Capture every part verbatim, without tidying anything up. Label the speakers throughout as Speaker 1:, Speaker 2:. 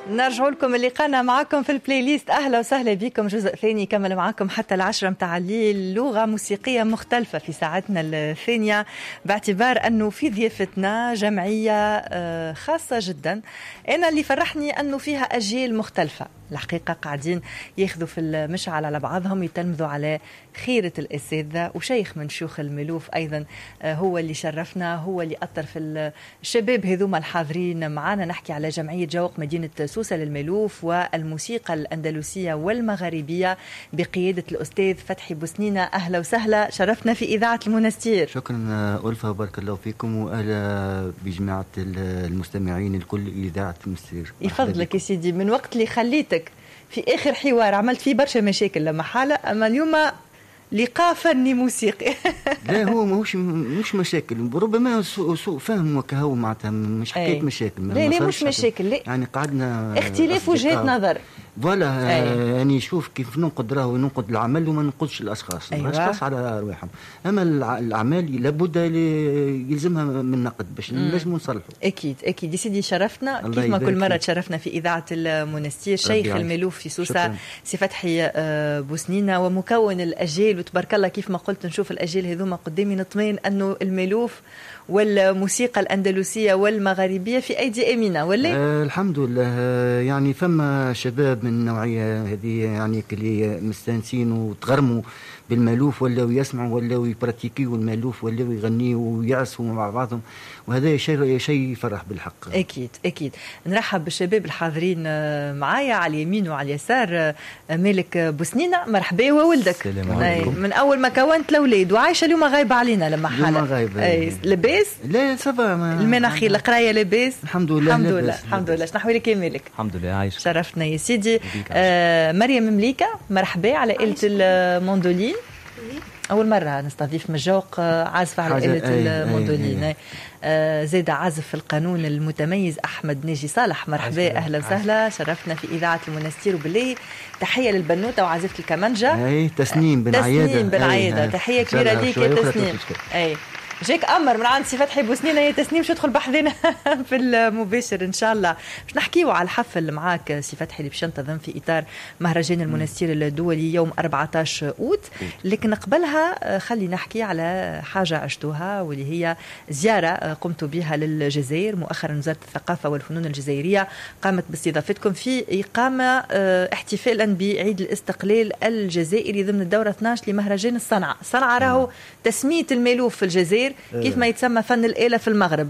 Speaker 1: نرجع لكم اللقاءنا معكم في البلاي ليست. أهلا وسهلا بكم. جزء ثاني يكمل معكم حتى العشرة متاع الليل. لغة موسيقية مختلفة في ساعتنا الثانية، باعتبار أنه في ضيافتنا جمعية خاصة جدا. أنا اللي فرحني أنه فيها أجيال مختلفة. الحقيقة قاعدين ياخذوا في المشعل على بعضهم، يتلمذوا على خيرة الأساتذة. وشيخ من شيوخ الملوف أيضا هو اللي شرفنا، هو اللي أثر في الشباب هذوما الحاضرين معنا. نحكي على جمعية جوق مدينة سوسة للملوف والموسيقى الأندلسية والمغاربية بقيادة الأستاذ فتحي بوسنينة. أهلا وسهلا، شرفنا في إذاعة المنستير.
Speaker 2: شكرا ألفة، وبارك الله فيكم، وأهلا بجماعة المستمعين الكل إذاعة المنستير.
Speaker 1: يفضلك يا سيدي. من وقت اللي خليتك في آخر حوار عملت فيه برشا مشاكل لما حالة، أما اليوم لقاء فني موسيقي.
Speaker 2: لا هو مش مش مشاكل، ربما سوء, سوء فهم وكهو معناتها، مش حكايه مشاكل.
Speaker 1: لا لا مش مشاكل، لا
Speaker 2: يعني قعدنا
Speaker 1: اختلاف وجهات نظر.
Speaker 2: فوالا يعني شوف كيف ننقد راهو ننقد العمل وما ننقدش الاشخاص. أيوة. الاشخاص على ارواحهم، اما الاعمال لابد يلزمها من نقد باش نجموا نصلحوا.
Speaker 1: اكيد اكيد يا سيدي. شرفنا كيف ما كل مره تشرفنا في اذاعه المنستير شيخ الملوف في سوسه سي فتحي بوسنينة، ومكون الاجيال. وتبارك الله كيف ما قلت نشوف الاجيال هذوما قدامي نطمئن انه الملوف والموسيقى الأندلسية والمغاربية في أيدي أمينة ولا؟
Speaker 2: آه الحمد لله. يعني فما شباب من النوعية هذه يعني اللي مستانسين وتغرموا بالمالوف، ولاو يسمعوا ولاو يبراتيكيوا المالوف، ولاو يغنيوا ويعزفوا مع بعضهم، وهذا شيء شيء يفرح بالحق.
Speaker 1: أكيد أكيد. نرحب بالشباب الحاضرين معايا على اليمين وعلى اليسار. مالك بوسنينة، مرحبا وولدك. من أول ما كونت الأولاد وعايشة اليوم غايبة علينا لما حالة.
Speaker 2: اليوم غايبة.
Speaker 1: أي لباس؟
Speaker 2: لا سافا.
Speaker 1: المناخي القراية لباس؟
Speaker 2: الحمد لله.
Speaker 1: الحمد لله الحمد لله. شنو أحوالك يا مالك؟
Speaker 3: الحمد لله عايش.
Speaker 1: شرفتنا يا سيدي. آه مريم ممليكة، مرحبا على آلة الموندولين. أول مرة نستضيف من الجوق عازف على آلة الموندولين. آه زيد عازف في القانون المتميز أحمد ناجي صالح. مرحبا أهلا وسهلا، شرفنا في إذاعة المنستير. وبالله تحية للبنوتة وعازفة الكمانجة.
Speaker 2: أي تسنيم بن عيادة.
Speaker 1: تسنيم بن عيادة، تحية كبيرة ليك يا تسنيم. أي جاك أمر من عند سي فتحي بوسنينة يا تسنيم، شو تدخل بحذنا في المباشر إن شاء الله. باش نحكيو على الحفل معاك سي فتحي اللي باش ينتظم في إطار مهرجان المنستير الدولي يوم أربعة عشر أوت. لكن قبلها خلي نحكي على حاجة عشتوها، واللي هي زيارة قمت بها للجزائر مؤخرا. وزارة الثقافة والفنون الجزائرية قامت باستضافتكم في إقامة احتفالا بعيد الاستقلال الجزائري ضمن الدورة اثني عشر لمهرجان الصنعة. صنعة راهو تسمية المالوف في الجزائر كيف ما يتسمى فن الآلة في المغرب.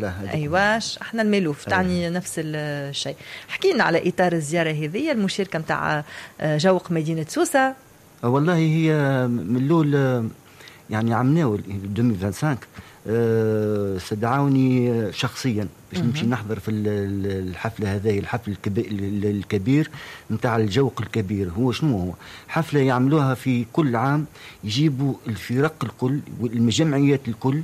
Speaker 1: أيواش احنا الملوف تعني نفس الشيء. حكينا على إطار الزيارة هذه، المشاركة متاع جوق مدينة سوسة.
Speaker 2: والله هي من الأول يعني عم ناول ألفين وخمسة وعشرين أه استدعوني شخصيا باش نمشي نحضر في الحفلة هذه، الحفل الكبير متاع الجوق الكبير. هو شنو هو؟ حفلة يعملوها في كل عام، يجيبوا الفرق الكل والمجمعيات الكل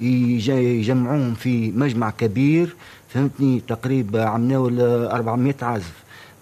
Speaker 2: يجمعوهم في مجمع كبير، فهمتني؟ تقريبا عملوا أربعمائة عازف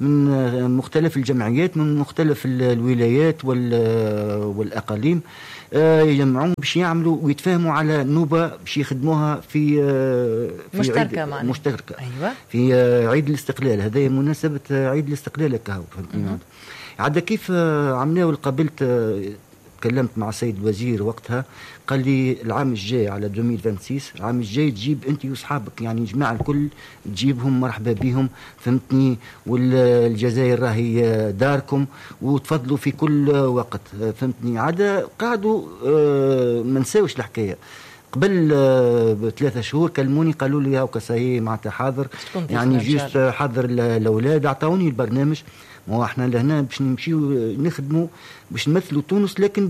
Speaker 2: من مختلف الجمعيات من مختلف الولايات والأقاليم، يجمعون باش يعملوا ويتفاهموا على نوبة باش يخدموها في, في
Speaker 1: مشتركة معنا.
Speaker 2: مشتركة.
Speaker 1: أيوة.
Speaker 2: في عيد الاستقلال. هذه مناسبة عيد الاستقلال كهو، فهمتني؟ عاد كيف عملوا قابلت تكلمت مع السيد الوزير وقتها، قال لي العام الجاي على ألفين وستة وعشرين العام الجاي تجيب انت واصحابك، يعني جماعه الكل تجيبهم، مرحبا بهم، فهمتني؟ والجزائر راهي داركم وتفضلوا في كل وقت، فهمتني؟ عاد قعدوا آه ما نساوش الحكايه. قبل بثلاثة شهور كلموني قالوا لي هاكا ساهي معناتها حاضر، يعني جيست حضر الاولاد، اعطوني البرنامج. ما احنا لهنا باش نمشيو نخدموا باش نمثلوا تونس، لكن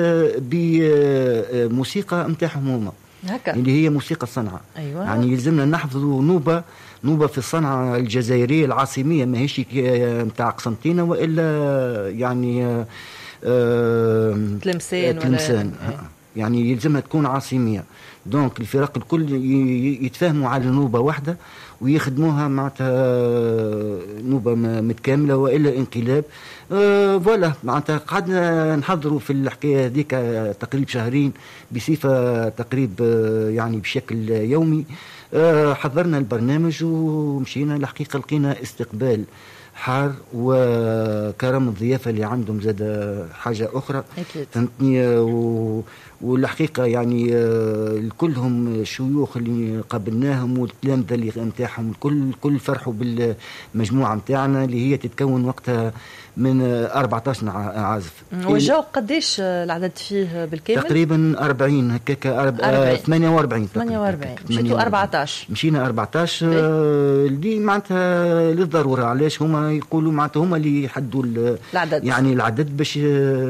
Speaker 2: بموسيقى نتاعهم هما اللي هي موسيقى الصنعاء.
Speaker 1: أيوة.
Speaker 2: يعني يلزمنا نحفظوا نوبة نوبة في الصنعاء الجزائرية العاصمية، ما هيش نتاع قسنطينة وإلا يعني
Speaker 1: آه تلمسان
Speaker 2: تلمسان ولا يعني يلزمها تكون عاصمية. دونك الفرق الكل يتفاهموا على نوبة واحدة ويخدموها معناتها نوبة متكاملة وإلا انقلاب. أه فوالا معناتها قعدنا نحضروا في الحكاية هذيك تقريب شهرين بصفة تقريب يعني بشكل يومي. آه حضرنا البرنامج ومشينا. الحقيقة لقينا استقبال حار وكرم الضيافة اللي عندهم زاد حاجة أخرى فهمتني. و... والحقيقة يعني كلهم شيوخ اللي قابلناهم والتلامذة اللي نتاعهم الكل الكل فرحوا بالمجموعة نتاعنا اللي هي تتكون وقتها من أربعة عشر عازف.
Speaker 1: والجو قديش العدد فيه بالكامل؟
Speaker 2: تقريبا أربعين هكاك أربعين ثمانية وأربعين
Speaker 1: ثمانية وأربعين مشيتوا أربعة عشر
Speaker 2: مشينا أربعة عشر اللي معناتها للضرورة. علاش هما يقولوا معناتها هما اللي يحدوا العدد يعني العدد باش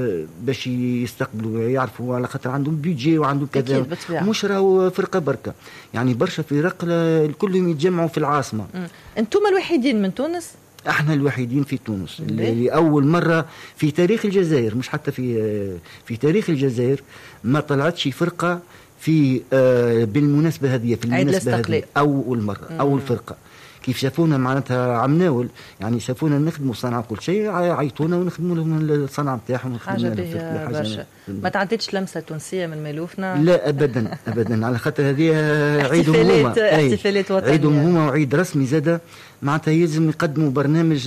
Speaker 2: باش يستقبلوا يعرفوا على خاطر عندهم بيجي وعندهم كذا مش راهو فرقة بركة يعني برشا فرق الكلهم يتجمعوا في العاصمة.
Speaker 1: أنتم الوحيدين من تونس؟
Speaker 2: احنا الوحيدين في تونس اللي اول مره في تاريخ الجزائر مش حتى في في تاريخ الجزائر ما طلعتش فرقه في بالمناسبه هذه في المناسبه هذه اول مره مم. اول فرقه كيف شافونا معناتها عمناول يعني شافونا نخدموا صنعاء كل شيء عيطونا ونخدموا لهم الصنعة نتاعهم.
Speaker 1: حاجة باهية برشا. ما تعديتش لمسة تونسية من ملوفنا؟
Speaker 2: لا أبدا أبدا على خاطر هذه عيدهم هما
Speaker 1: احتفالات وطنية
Speaker 2: عيدهم هما وعيد رسمي زادة معناتها يلزم يقدموا برنامج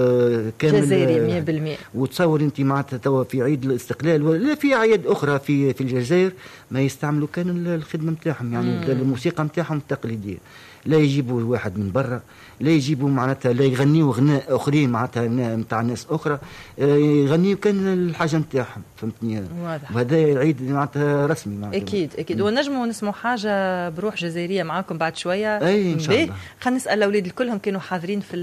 Speaker 2: كامل
Speaker 1: جزائري مية بالمية.
Speaker 2: وتصور أنت معناتها توا في عيد الاستقلال ولا في أعياد أخرى في في الجزائر ما يستعملوا كان الخدمة نتاعهم يعني مم. الموسيقى نتاعهم التقليدية. لا يجيبوا واحد من برا لا يجيبوا معناتها لا يغنيوا غناء اخرين معناتها نتاع ناس اخرى يغنيوا كان الحاجه نتاعهم فهمتني. وهذا العيد معناتها رسمي معناتها
Speaker 1: اكيد اكيد. ونجموا نسمعوا حاجه بروح جزائريه معاكم بعد شويه
Speaker 2: اي ان شاء الله.
Speaker 1: خلينا نسال الاولاد كلهم كانوا حاضرين في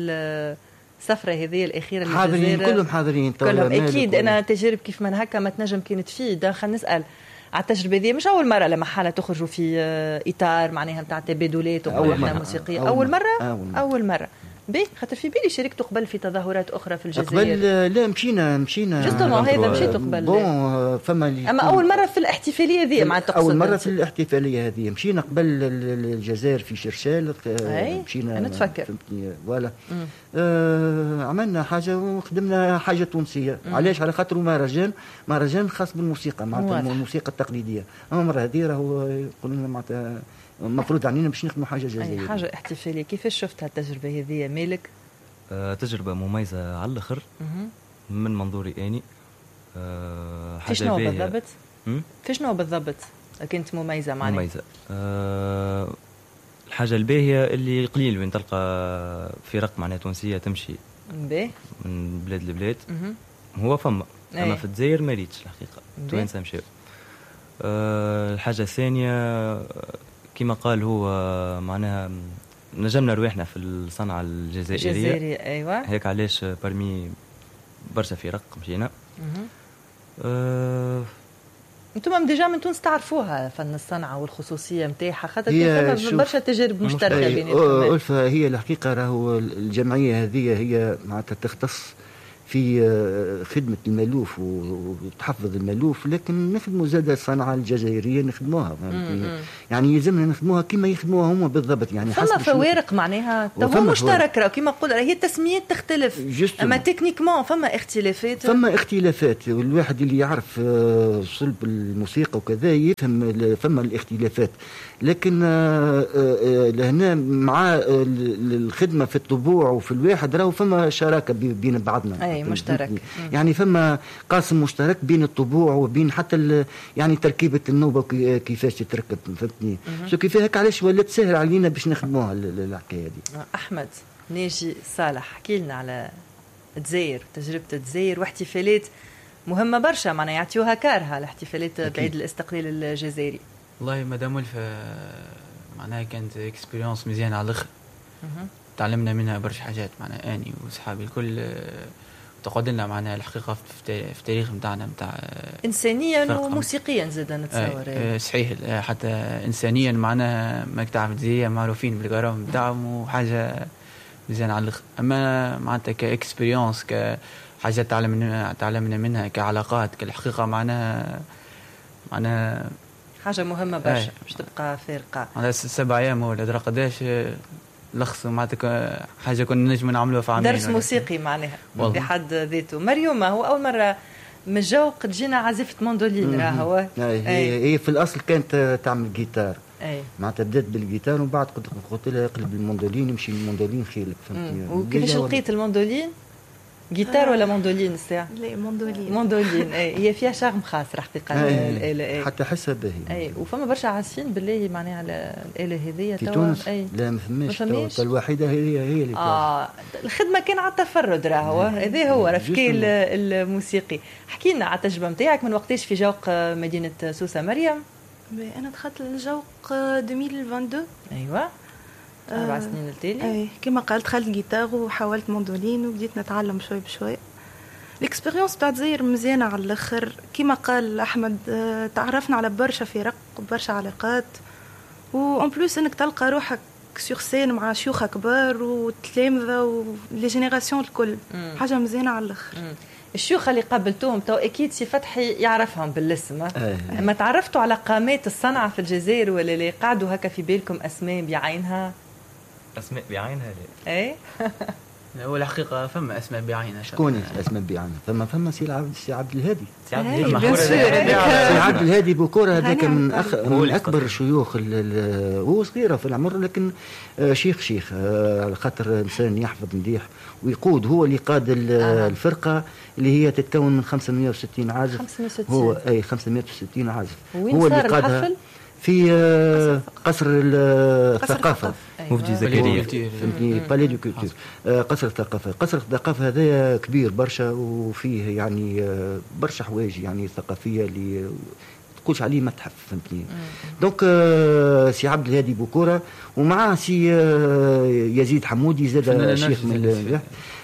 Speaker 1: السفره هذه الاخيره
Speaker 2: حاضرين كلهم حاضرين
Speaker 1: كلهم اكيد. انا تجارب كيف من هكا ما تنجم كانت فيه ده. خلينا نسال على التجربه دي مش اول مره لما حاله تخرجوا في اطار معناها نتاع تبادلات ومرحله موسيقيه. اول مره اول مره, أول مرة. بي خاطر في بالي شاركتوا قبل في تظاهرات اخرى في الجزائر
Speaker 2: قبل. لا مشينا مشينا
Speaker 1: جوستومون هذا مشيتوا قبل
Speaker 2: بون فما
Speaker 1: اما اول مره في الاحتفاليه هذه مع تقصد
Speaker 2: اول مره في الاحتفاليه هذه مشينا قبل الجزائر في شرشال
Speaker 1: مشينا انا نتفكر
Speaker 2: فوالا آه عملنا حاجه وخدمنا حاجه تونسيه. مم. علاش على خاطر مهرجان مهرجان خاص بالموسيقى معناتها الموسيقى التقليديه. اما المره هذه راهو قلنا معناتها المفروض علينا باش نخدموا حاجه جزائريه
Speaker 1: حاجه احتفاليه. كيفاش شفت هالتجربه هذه مالك؟
Speaker 3: أه تجربه مميزه على الاخر من منظوري اني. أه
Speaker 1: حاجه شنو بالضبط؟ في شنو بالضبط كانت مميزه معنا؟
Speaker 3: مميزه أه الحاجه الباهيه اللي قليل وين تلقى فرق معناها تونسيه تمشي
Speaker 1: باهي
Speaker 3: من بلاد لبلاد. هو فما اما في الجزائر ما ريتش الحقيقه توانسه مشاو. أه الحاجه الثانيه كما قال هو معناها نجمنا رواحنا في الصنعة الجزائرية.
Speaker 1: الجزائرية أيوة.
Speaker 3: هيك علاش برمي برشا فرق مشينا. أه
Speaker 1: انتم ديجا من تونس تعرفوها فن الصنعة والخصوصية نتاعها خاطر فما برشا تجارب مشتركة بيناتكم.
Speaker 2: ألفة هي الحقيقة راهو الجمعية هذه هي معناتها تختص في خدمة المألوف وتحفظ المألوف لكن نخدموا زادة الصنعة الجزائرية نخدموها يعني يلزمنا نخدموها كما يخدموها هم بالضبط يعني
Speaker 1: فما فوارق معناها هو مشترك كما قلنا هي التسميات تختلف اما تكنيكمون فما اختلافات
Speaker 2: فما اختلافات والواحد اللي يعرف صلب الموسيقى وكذا يفهم فما الاختلافات لكن لهنا مع الخدمة في الطبوع وفي الواحد راهو فما شراكة بين بعضنا
Speaker 1: أي مشترك
Speaker 2: يعني فما قاسم مشترك بين الطبوع وبين حتى يعني تركيبة النوبة كيفاش تتركب فهمتني شو كيف هيك علاش ولات تسهل علينا باش نخدموها الحكاية دي.
Speaker 1: أحمد ناجي صالح حكي لنا على الجزائر تجربة الجزائر واحتفالات مهمة برشا معناها يعطيوها كارها الاحتفالات بعيد الاستقلال الجزائري.
Speaker 4: والله مدام ولفة معناها كانت اكسبيرينس مزيانة على الأخر. تعلمنا منها برشا حاجات معناها اني واصحابي الكل تقعد لنا معناها الحقيقه في التاريخ نتاعنا نتاع
Speaker 1: انسانيا وموسيقيا زاد نتصور.
Speaker 4: آه صحيح حتى انسانيا معناها ما تعرف زي معروفين بالكرم نتاعهم وحاجه مزيانه على الاخر. اما معناتها كاكسبيرينس كحاجات تعلمنا تعلمنا منها كعلاقات كالحقيقه معناها معناها
Speaker 1: حاجه مهمه برشا باش تبقى فارقه.
Speaker 4: على سبع ايام ولا درا قداش لخص معناتها حاجه كنا نجم نعملوها في عامين
Speaker 1: درس موسيقي معناها بحد ذاته. مريومه هو اول مره من الجو قد جينا عازفه ماندولين راهو
Speaker 2: هي, هي في الاصل كانت تعمل جيتار معناتها بدات بالجيتار ومن بعد قلت لها اقلب الموندولين يمشي الموندولين خيرك فهمتني.
Speaker 1: وكيفاش لقيت الموندولين؟ جيتار آه. ولا موندولين الساعة؟
Speaker 5: لا موندولين.
Speaker 1: موندولين اي هي فيها شغم خاص حقيقة
Speaker 2: الآلة اي حتى حسها باهي.
Speaker 1: اي وفما برشا عازفين بالله معناها على الآلة هذيا
Speaker 2: في تونس؟ اي لا ما فماش الوحيدة هي هي اللي
Speaker 1: اه الخدمة كان على التفرد راهو هذا هو رفكي الموسيقي. حكي لنا على التجربة نتاعك من وقتاش في جوق مدينة سوسة مريم؟
Speaker 5: أنا دخلت الجوق ألفين واثنين وعشرين.
Speaker 1: أيوة أربع آه سنين التالي.
Speaker 5: أي كما قلت دخلت جيتار وحاولت موندولين وبديت نتعلم شوي بشوي. الإكسبيرينس بتاعت زير مزيانة على الآخر كما قال أحمد. آه تعرفنا على برشا فرق وبرشا علاقات وأن بلوس إنك تلقى روحك سور سين مع شيوخ كبار وتلامذة ولي جينيراسيون الكل. مم. حاجة مزيانة على الآخر.
Speaker 1: الشيوخ اللي قابلتوهم تو اكيد سي فتحي يعرفهم بالاسم.
Speaker 2: أيه.
Speaker 1: ما تعرفتوا على قامات الصنعه في الجزائر ولا اللي قعدوا هكا في بالكم اسماء بعينها؟
Speaker 3: اسماء بعينها لا.
Speaker 1: ايه
Speaker 4: هو الحقيقه فما اسماء بعينها.
Speaker 2: شكون اسماء بعينها؟ فما فما سي عبد سي عبد الهادي.
Speaker 3: سي عبد الهادي سي
Speaker 2: عبد الهادي بوكوره هذاك من أخ من اكبر شيوخ هو صغيره في العمر لكن شيخ شيخ على خاطر انسان يحفظ مليح ويقود. هو اللي قاد آه. الفرقه اللي هي تتكون من خمسمائة وستين عازف.
Speaker 1: خمسمائة وستين
Speaker 2: هو اي خمسمائة وستين عازف.
Speaker 1: هو اللي قادها
Speaker 2: في قصر الثقافه
Speaker 3: مفتي زكريا
Speaker 2: فهمتني بالي دو كولتور. قصر الثقافه قصر الثقافه هذايا كبير برشا وفيه يعني برشا حوايج يعني ثقافيه اللي تقولش عليه متحف فهمتني. دونك سي عبد الهادي بوكوره ومعاه سي يزيد حمودي زاد شيخ من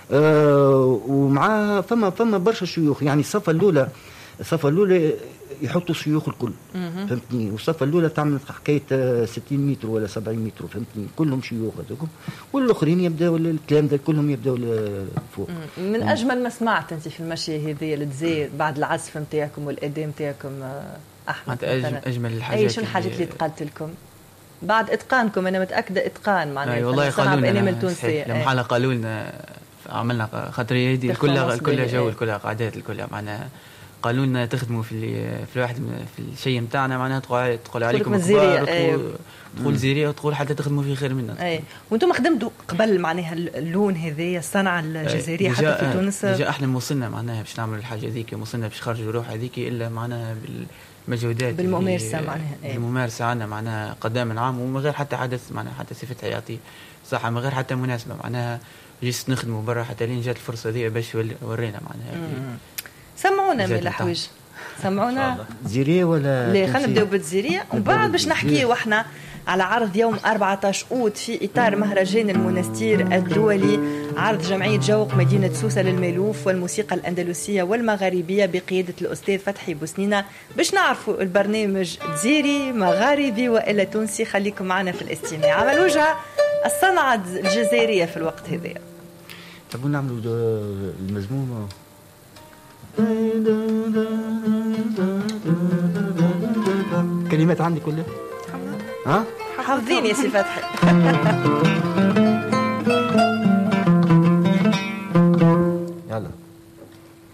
Speaker 2: آه ومعاه فما فما برشا شيوخ يعني الصفه الاولى الصفه الاولى يحطوا شيوخ الكل فهمتني. والصفه الاولى تعمل حكايه ستين متر ولا سبعين متر فهمتني كلهم شيوخ هذوكم والاخرين يبداو الكلام ده كلهم يبداو فوق.
Speaker 1: من اجمل ما سمعت انت في المشيه هذه اللي تزيد بعد العزف نتاعكم والاداء نتاعكم احمد
Speaker 4: اجمل الحاجات
Speaker 1: اي شنو الحاجات اللي تقالت لكم بعد اتقانكم؟ انا متاكده اتقان معناها.
Speaker 4: اي والله قالوا لنا لما حالا قالوا لنا عملنا خاطر هذه كلها كلها جو كلها قعدات كلها معناها قالوا لنا تخدموا في في الواحد في الشيء نتاعنا معناها تقول تقول عليكم
Speaker 1: كبار
Speaker 4: تقول زيريه وتقول حتى تخدموا فيه خير منا.
Speaker 1: اي وانتم خدمتوا قبل معناها اللون هذايا الصنعه الجزائريه حتى في تونس؟
Speaker 4: جا احنا وصلنا معناها باش نعملوا الحاجه هذيك وصلنا باش نخرجوا روح هذيك الا معناها بالمجهودات
Speaker 1: بالممارسه معناها.
Speaker 4: الممارسه عندنا معناها قدام عام ومن غير حتى حدث معناها حتى صفه حياتي صح من غير حتى مناسبه معناها جيت نخدموا برا حتى لين جات الفرصه دي باش ورينا معناها.
Speaker 1: سمعونا من الحوايج سمعونا
Speaker 2: زيريه ولا
Speaker 1: لا خلينا نبداو بالزيريه ومن بعد باش نحكيو احنا على عرض يوم أربعة عشر أوت في إطار مهرجان المنستير الدولي عرض جمعية جوق مدينة سوسة للمألوف والموسيقى الأندلسية والمغاربية بقيادة الأستاذ فتحي بوسنينة. باش نعرفوا البرنامج جزيري مغاربي وإلا تونسي خليكم معنا في الاستماع على وجه الصنعة الجزائرية في الوقت هذا.
Speaker 2: تبون نعملوا المزمومة كلمات عندي كلها ها
Speaker 1: حافظين يا سي فتحي.